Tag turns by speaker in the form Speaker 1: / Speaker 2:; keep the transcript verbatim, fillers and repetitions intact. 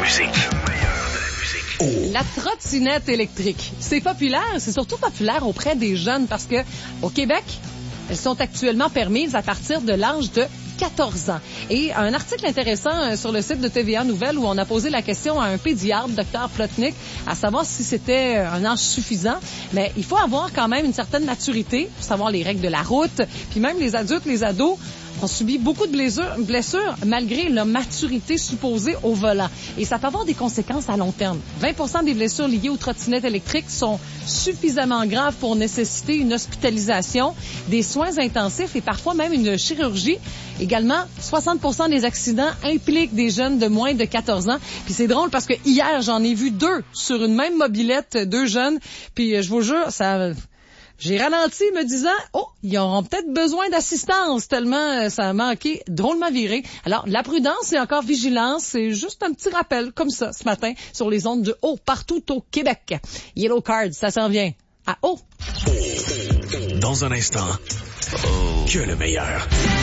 Speaker 1: musique. Oh.
Speaker 2: La trottinette électrique, c'est populaire, c'est surtout populaire auprès des jeunes parce que au Québec, elles sont actuellement permises à partir de l'âge de quatorze ans. Et un article intéressant sur le site de T V A Nouvelles où on a posé la question à un pédiatre, docteur Plotnick, à savoir si c'était un âge suffisant. Mais il faut avoir quand même une certaine maturité pour savoir les règles de la route. Puis même les adultes, les ados ont subi beaucoup de blessures, blessures malgré leur maturité supposée au volant. Et ça peut avoir des conséquences à long terme. vingt pour cent des blessures liées aux trottinettes électriques sont suffisamment graves pour nécessiter une hospitalisation, des soins intensifs et parfois même une chirurgie. Également, soixante pour cent des accidents impliquent des jeunes de moins de quatorze ans. Puis c'est drôle parce que hier, j'en ai vu deux sur une même mobilette, deux jeunes. Puis je vous jure, ça... J'ai ralenti me disant, oh, ils auront peut-être besoin d'assistance tellement ça a manqué, drôlement viré. Alors, la prudence et encore vigilance, c'est juste un petit rappel comme ça ce matin sur les ondes de haut partout au Québec. Yellow Card, ça s'en vient à haut.
Speaker 1: Dans un instant, que le meilleur.